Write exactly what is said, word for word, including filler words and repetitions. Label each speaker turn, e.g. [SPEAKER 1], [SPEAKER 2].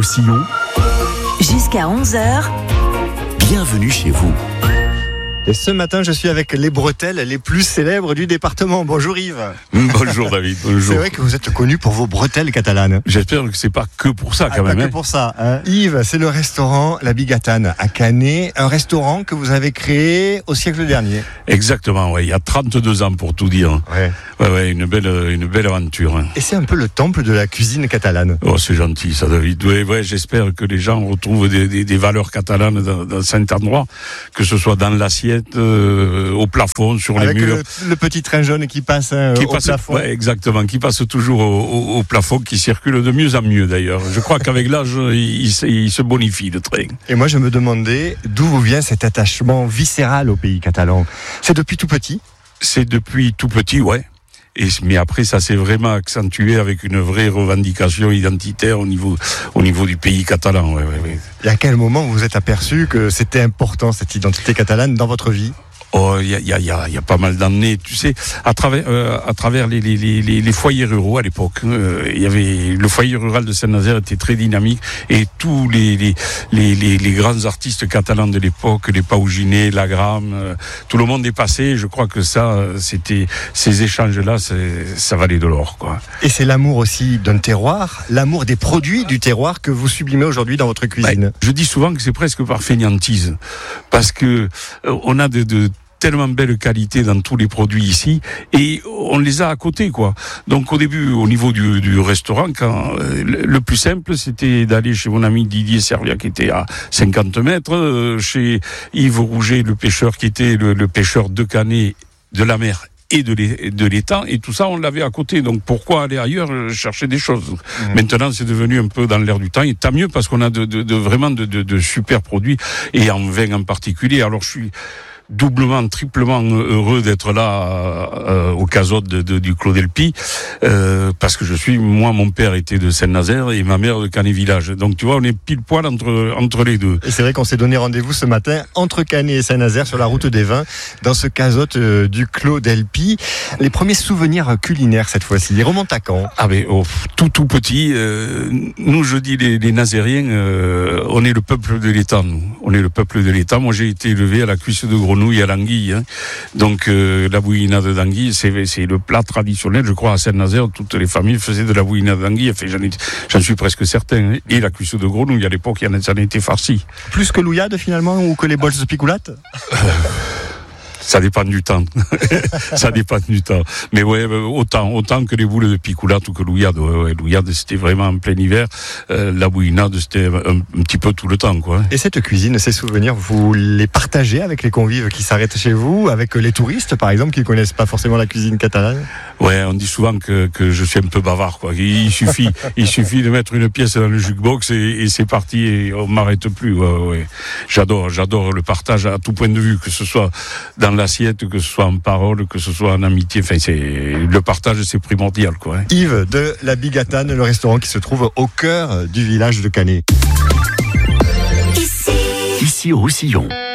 [SPEAKER 1] Roussillon.
[SPEAKER 2] Jusqu'à onze heures.
[SPEAKER 1] Bienvenue chez vous.
[SPEAKER 3] Et ce matin, je suis avec les bretelles les plus célèbres du département. Bonjour Yves.
[SPEAKER 4] Bonjour David, bonjour.
[SPEAKER 3] C'est vrai que vous êtes connu pour vos bretelles catalanes.
[SPEAKER 4] J'espère que c'est pas que pour ça quand
[SPEAKER 3] ah,
[SPEAKER 4] même.
[SPEAKER 3] Pas
[SPEAKER 4] hein.
[SPEAKER 3] que pour ça. Hein. Yves, c'est le restaurant La Bigatane à Canet, un restaurant que vous avez créé au siècle dernier.
[SPEAKER 4] Exactement, ouais, il y a trente-deux ans pour tout dire.
[SPEAKER 3] Ouais.
[SPEAKER 4] Ouais, ouais, une belle, une belle aventure. Hein.
[SPEAKER 3] Et c'est un peu le temple de la cuisine catalane.
[SPEAKER 4] Oh, c'est gentil ça, David. Ouais, ouais, j'espère que les gens retrouvent des, des, des valeurs catalanes dans, dans cet endroit, que ce soit dans l'assiette. Euh, au plafond, sur
[SPEAKER 3] Avec
[SPEAKER 4] les murs.
[SPEAKER 3] Le, le petit train jaune qui passe hein,
[SPEAKER 4] qui
[SPEAKER 3] au
[SPEAKER 4] passe,
[SPEAKER 3] plafond.
[SPEAKER 4] Ouais, exactement, qui passe toujours au, au, au plafond, qui circule de mieux en mieux d'ailleurs. Je crois qu'avec l'âge, il, il, il se bonifie le train.
[SPEAKER 3] Et moi je me demandais d'où vous vient cet attachement viscéral au pays catalan. C'est depuis tout petit ?
[SPEAKER 4] C'est depuis tout petit, ouais. Et, mais après, ça s'est vraiment accentué avec une vraie revendication identitaire au niveau, au niveau du pays catalan. Ouais, ouais, ouais.
[SPEAKER 3] Et à quel moment vous vous êtes aperçu que c'était important cette identité catalane dans votre vie ?
[SPEAKER 4] Oh, il y a, il y a, il y a, il y a pas mal d'années, tu sais, à travers, euh, à travers les, les, les, les foyers ruraux à l'époque. Euh, il y avait le foyer rural de Saint-Nazaire était très dynamique et tous les les les, les, les grands artistes catalans de l'époque, les Pauginet, Lagram, euh, tout le monde est passé. Je crois que ça, c'était ces échanges-là, c'est, ça valait de l'or, quoi.
[SPEAKER 3] Et c'est l'amour aussi d'un terroir, l'amour des produits du terroir que vous sublimez aujourd'hui dans votre cuisine.
[SPEAKER 4] Ben, je dis souvent que c'est presque par fainéantise, parce que euh, on a de, de tellement belle qualité dans tous les produits ici et on les a à côté, quoi. Donc au début, au niveau du, du restaurant, quand euh, le plus simple, c'était d'aller chez mon ami Didier Servia qui était à cinquante mètres, euh, chez Yves Rouget, le pêcheur qui était le, le pêcheur de Canet, de la mer et de l'étang, et tout ça on l'avait à côté, donc pourquoi aller ailleurs chercher des choses. Mmh. Maintenant c'est devenu un peu dans l'air du temps, et tant mieux parce qu'on a de, de, de vraiment de, de, de super produits, et en vin en particulier. Alors je suis doublement, triplement heureux d'être là euh, au casote de, de, du Clos d'Elpy, euh, parce que je suis, moi, mon père était de Saint-Nazaire et ma mère de Canet-Village. Donc tu vois, on est pile poil entre, entre les deux.
[SPEAKER 3] Et c'est vrai qu'on s'est donné rendez-vous ce matin entre Canet et Saint-Nazaire sur la route des vins, dans ce casote euh, du Clos d'Elpy. Les premiers souvenirs culinaires cette fois-ci, ils remontent à quand ?
[SPEAKER 4] Ah ben, oh, tout tout petit, euh, nous je dis les, les Nazériens, euh, on est le peuple de l'étang, nous. On est le peuple de l'étang. Moi j'ai été élevé à la cuisse de grenouille à l'anguille, hein. Donc euh, la bouillinade d'anguille, c'est, c'est le plat traditionnel, je crois, à Saint-Nazaire. Toutes les familles faisaient de la bouillinade d'anguille, enfin, j'en, ai, j'en suis presque certain, hein. Et la cuisse de grenouille, à l'époque, il y en a, ça en était farci.
[SPEAKER 3] Plus que l'ouillade finalement, ou que les bols de picoulate ? euh...
[SPEAKER 4] Ça dépend du temps. Ça dépend du temps. Mais ouais, autant, autant que les boules de picoulate ou que l'ouillade. Ouais, ouais, l'ouillade, c'était vraiment en plein hiver. Euh, la bouillinade, c'était un, un petit peu tout le temps, quoi.
[SPEAKER 3] Et cette cuisine, ces souvenirs, vous les partagez avec les convives qui s'arrêtent chez vous, avec les touristes, par exemple, qui ne connaissent pas forcément la cuisine catalane ?
[SPEAKER 4] Ouais, on dit souvent que, que je suis un peu bavard, quoi. Il suffit, il suffit de mettre une pièce dans le jukebox et, et c'est parti et on m'arrête plus. Ouais, ouais. J'adore, j'adore le partage à tout point de vue, que ce soit dans l'assiette, que ce soit en parole, que ce soit en amitié. Enfin, c'est, le partage, c'est primordial, quoi. Hein.
[SPEAKER 3] Yves de La Bigatane, le restaurant qui se trouve au cœur du village de Canet.
[SPEAKER 1] Ici, Ici au Roussillon.